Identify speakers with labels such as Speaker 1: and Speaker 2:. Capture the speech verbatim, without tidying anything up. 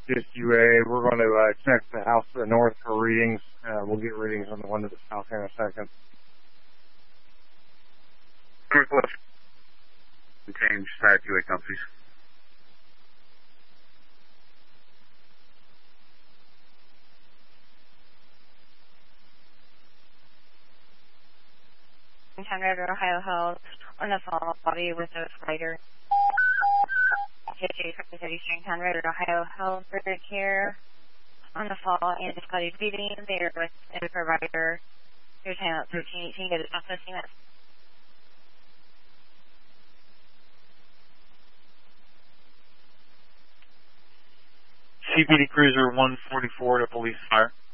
Speaker 1: Just U A. We're going to uh, check the house to the north for readings. Uh, we'll get readings on the one to the south here in a second.
Speaker 2: Northwest. Change side U A companies.
Speaker 3: ten River, Ohio held on the fall body with a fighter. fifty thirty-three ten River, Ohio held for care on the fall and studied beating there with a provider. Here's handout thirteen eighteen. Get it off this unit.
Speaker 4: C P D Cruiser one forty-four to police fire.